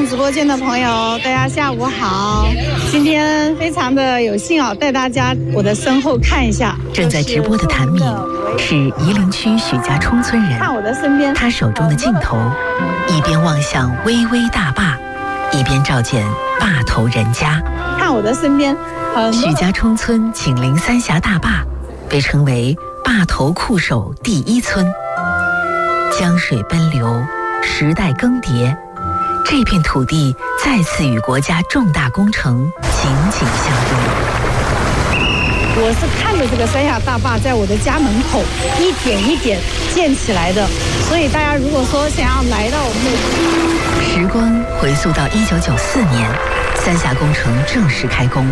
进直播间的朋友，大家下午好。今天非常的有幸啊，带大家我的身后看一下。 正在直播的谭敏是夷陵区许家冲村人， 看我的身边， 他手中的镜头一边望向巍巍大坝，一边照见坝头人家。 看我的身边， 许家冲村紧邻三峡大坝，被称为坝头酷守第一村。江水奔流，时代更迭，这片土地再次与国家重大工程紧紧相拥。 我是看着这个三峡大坝在我的家门口一点一点建起来的，所以大家如果说想要来到我们的时光回溯到1994年，三峡工程正式开工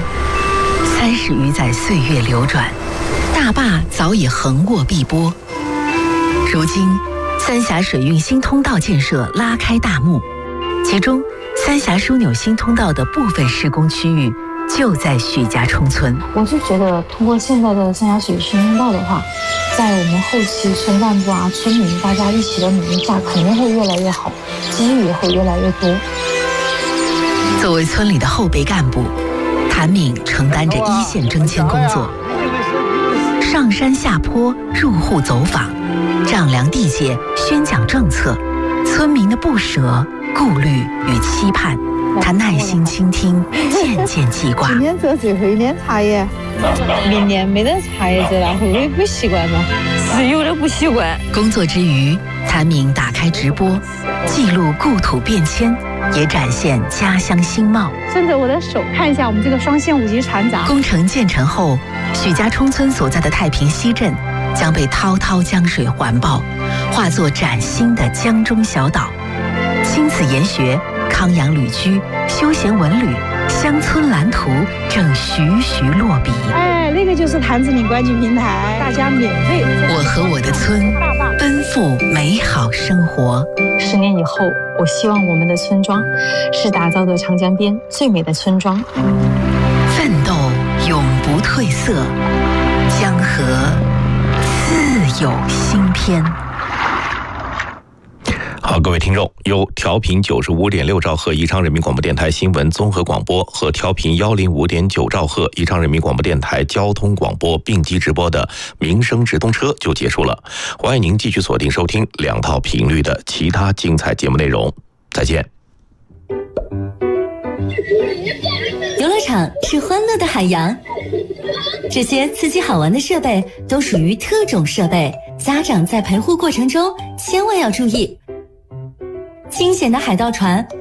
，30余载岁月流转，大坝早已横卧碧波。如今三峡水运新通道建设拉开大幕，其中三峡枢纽新通道的部分施工区域就在许家冲村。 我就觉得通过现在的三峡水新通道的话，在我们后期村干部啊、村民大家一起的努力下，肯定会越来越好，机遇也会越来越多。 作为村里的后备干部，谭敏承担着一线征签工作，上山下坡，入户走访，丈量地界，宣讲政策，村民的不舍、顾虑与期盼，他耐心倾听，渐渐记挂。 今年这最后一年茶叶，明年没得茶叶子了，会不会不习惯呢？是有点不习惯。 工作之余，谭敏打开直播，记录故土变迁，也展现家乡新貌。 顺着我的手看一下我们这个双线5级船闸。 工程建成后，许家冲村所在的太平西镇将被滔滔江水环抱，化作崭新的江中小岛。亲子研学、康养旅居、休闲文旅、乡村蓝图正徐徐落笔。 那个就是潭子岭观景平台，大家免费。 我和我的村奔赴美好生活。 10年以后，我希望我们的村庄是打造的长江边最美的村庄。 奋斗永不褪色，江河自有新篇。 好，各位听众，由调频95.6兆赫宜昌人民广播电台新闻综合广播和调频105.9兆赫宜昌人民广播电台交通广播并机直播的民生直通车就结束了。欢迎您继续锁定收听2套频率的其他精彩节目内容。再见。 游乐场是欢乐的海洋，这些刺激好玩的设备都属于特种设备，家长在陪护过程中千万要注意。惊险的海盗船